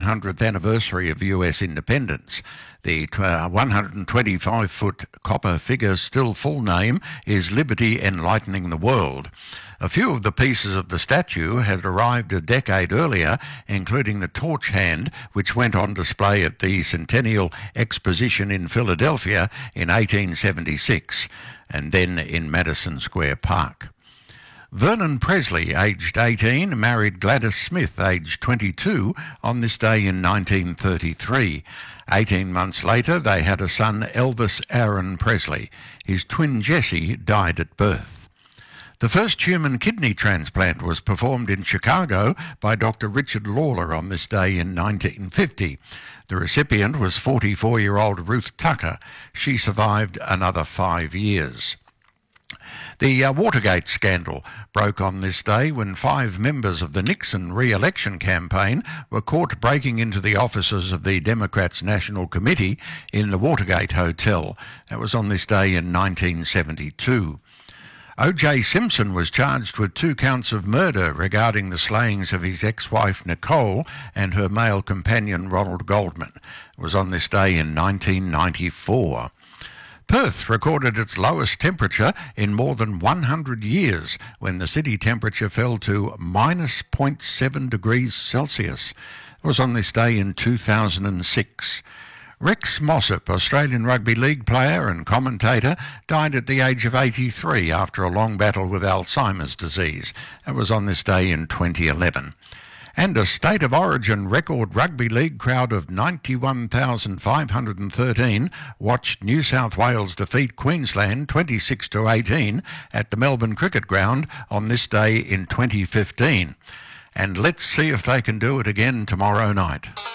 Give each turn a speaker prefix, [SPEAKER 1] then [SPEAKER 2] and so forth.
[SPEAKER 1] 100th anniversary of US independence. The 125-foot copper figure's still full name is Liberty Enlightening the World. A few of the pieces of the statue had arrived a decade earlier, including the torch hand, which went on display at the Centennial Exposition in Philadelphia in 1876, and then in Madison Square Park. Vernon Presley, aged 18, married Gladys Smith, aged 22, on this day in 1933. 18 months later, they had a son, Elvis Aaron Presley. His twin Jessie died at birth. The first human kidney transplant was performed in Chicago by Dr. Richard Lawler on this day in 1950. The recipient was 44-year-old Ruth Tucker. She survived another 5 years. The Watergate scandal broke on this day when 5 members of the Nixon re-election campaign were caught breaking into the offices of the Democrats' National Committee in the Watergate Hotel. That was on this day in 1972. O.J. Simpson was charged with 2 counts of murder regarding the slayings of his ex-wife Nicole and her male companion Ronald Goldman. It was on this day in 1994. Perth recorded its lowest temperature in more than 100 years when the city temperature fell to minus 0.7 degrees Celsius. It was on this day in 2006. Rex Mossop, Australian Rugby League player and commentator, died at the age of 83 after a long battle with Alzheimer's disease. That was on this day in 2011. And a State of Origin record rugby league crowd of 91,513 watched New South Wales defeat Queensland 26-18 at the Melbourne Cricket Ground on this day in 2015. And let's see if they can do it again tomorrow night.